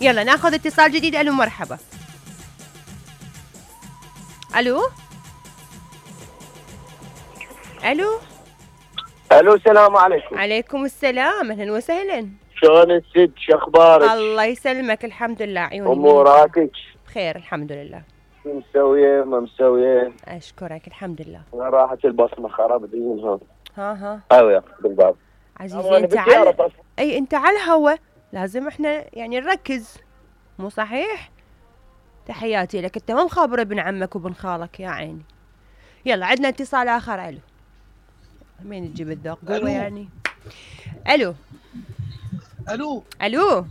يلا ناخذ اتصال جديد. الو مرحبا. الو الو الو السلام عليكم. عليكم السلام، اهلا وسهلا. شلون الست؟ شو اخبارك؟ الله يسلمك، الحمد لله. عيوني اموراتك بخير الحمد لله. شو مسويه ما مسويه؟ اشكرك الحمد لله. راحت البصمه خرب دينها. ها ايوه بالباب عزيزي. انت على اي انت على الهوا، لازم احنا يعني نركز، مو صحيح؟ تحياتي لك، انت ما مخابر ابن عمك وابن خالك يا عيني. يلا عندنا اتصال اخر. الو مين تجيب الذوق قوه يعني. الو الو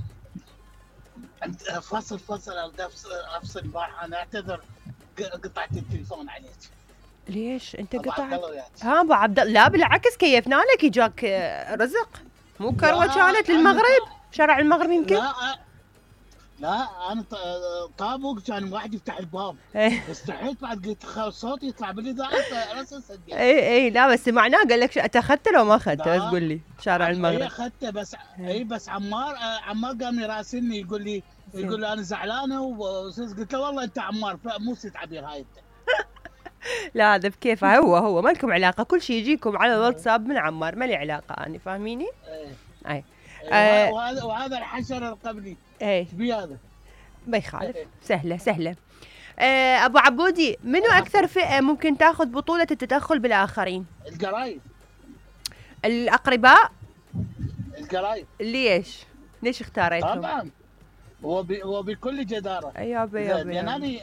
فصل افصل بارحه. انا اعتذر قطعت التليفون عليك. ليش انت قطعت؟ ابو عبد الله. لا بالعكس كيفنا لك، يجاك رزق. مو كروه كانت للمغرب، شارع المغرب يمكن. لا انا طابق كان واحد يفتح الباب استحيت بعد قلت صوتي يطلع بالاذاعه اساسا. اي لا بس معناه قال لك انت اخذته لو ما اخذته؟ بس قول لي شارع المغرب. اي اخذته بس عمار قام يراسلني يقول لي انا زعلانه قلت له والله انت عمار مو ست عبير هاي انت. لا هذا بكيفه، هو ما لكم علاقه، كل شيء يجيكم على الواتساب من عمار، ما لي علاقه انا، فاهميني؟ اي وهذا الحشر القبلي ايش بي هذا؟ ما يخالف. سهله. ابو عبودي، منو اكثر فئه ممكن تاخذ بطوله التدخل بالاخرين؟ القرايب. الاقرباء. القرايب. ليش اختاريتهم؟ طبعا وبكل جداره. يعني اني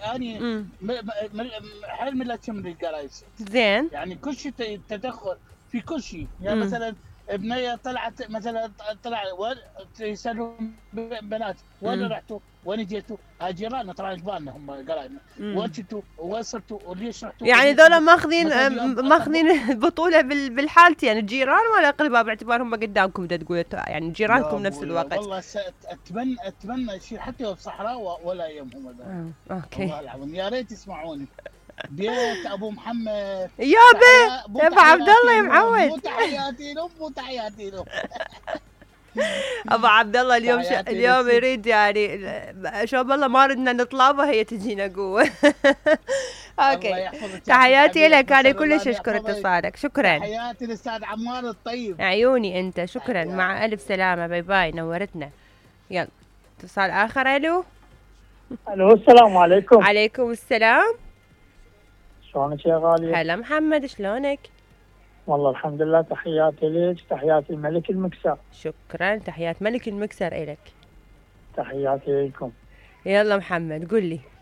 حيل ملتش من القرايب. زين. يعني كل شيء تدخل في كل شيء. يعني مثلا ابنيه طلعت مثلا يسالون بنات وين رحتوا؟ وين جيتوا؟ جيراننا طبعا جبالنا هم قرايبنا. وين كنتوا؟ وين صرتوا؟ وليش رحتوا؟ يعني ذولا ماخذين بطوله بالحالتين، يعني الجيران ولا اقرباء باعتبارهم قدامكم تقول يعني جيرانكم نفس الوقت؟ والله اتمنى شيء حتى لو بصحراء ولا يمهم هذا. اوكي والله العظيم يا ريت يسمعوني. بيت ابو محمد يابا ابو عبد الله يا معود. مو تحياتي لهم ابو عبد الله اليوم يريد يعني شوف والله ما ردنا نطلبه، هي تجينا قوه. اوكي تحياتي لك، انا كلش اشكر اتصالك. شكرا. تحياتي للاستاذ عمار الطيب. عيوني انت. شكرا. مع الف سلامه. باي باي. نورتنا. يلا اتصال اخر. الو السلام عليكم. عليكم السلام. شلونك يا غالية؟ هلا محمد، شلونك؟ والله الحمد لله. تحياتي لك، تحياتي الملك المكسر. شكرا. تحيات ملك المكسر إلك. تحياتي لكم. يلا محمد قل لي.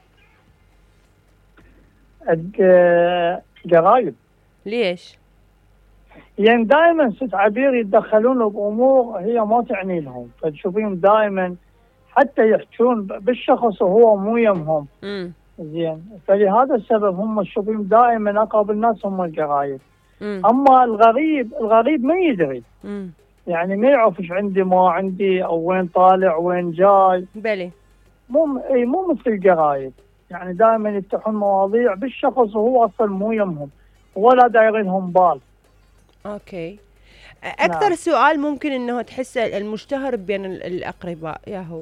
قرايب. ليش؟ يعني دائما ست عبير يتدخلون بأمور هي ما تعني لهم، فتشوفيهم دائما حتى يحجون بالشخص وهو مو يمهم. زين، فلهذا السبب هم تشوفيهم دائما اقرب الناس هم القرايب. اما الغريب ما يدري. يعني ما يعرف ايش عندي ما عندي او وين طالع وين جاي. بلي مو مثل القرايب، يعني دائما يفتحون مواضيع بالشخص وهو اصلا مو يمهم ولا دايرينهم بال. اوكي. اكثر سؤال ممكن انه تحسه المشتهر بين الاقرباء يا هو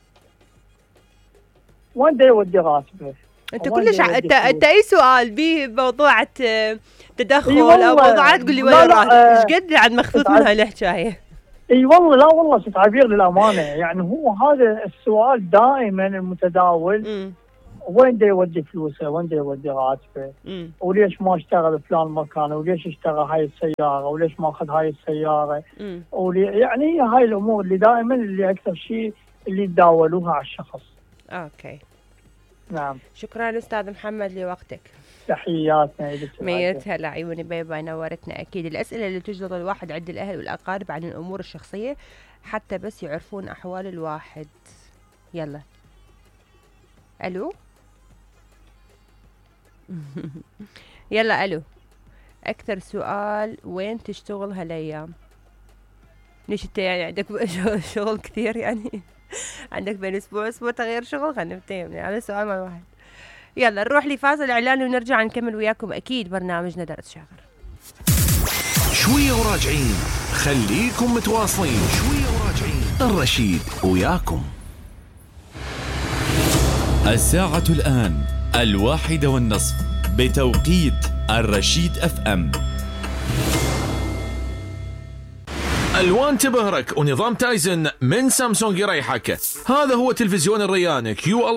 وين دا يودي راتبه؟ انت كلش انت اي سؤال به موضوع تدخل او موضوعات تقول لي وين راتب؟ ايش قد عاد مخفوف من هالحكايه؟ اي والله لا والله ست عبير للامانه، يعني هو هذا السؤال دائما المتداول. وين دا يودي فلوسه؟ وين دا يودي راتبه؟ وليش ما اشتغل فلان مكان؟ وليش اشترى هاي السياره؟ وليش ما اخذ هاي السياره؟ يعني هاي الامور اللي دائما اللي اكثر شيء اللي يتداولوها على الشخص. اوكي. نعم. شكرا استاذ محمد لوقتك. تحياتنا لك. ميت هلا عيوني. باي باي. نورتنا. اكيد الاسئله اللي تجلط الواحد عند الاهل والاقارب عن الامور الشخصيه حتى بس يعرفون احوال الواحد. يلا. الو يلا الو. اكثر سؤال وين تشتغل هالايام؟ ليش انت يعني عندك شغل كثير يعني؟ عندك بين اسبوع تغيير شغل؟ خلينا نفتهم يعني هذا سؤال ما واحد. يلا نروح لفاصل اعلاني ونرجع نكمل وياكم اكيد برنامجنا درس شاغر. شويه وراجعين، خليكم متواصلين. شويه وراجعين، الرشيد وياكم. الساعة الآن 1:30 بتوقيت الرشيد FM. ألوان تبهرك ونظام تايزن من سامسونج يريحك. هذا هو تلفزيون الريان QL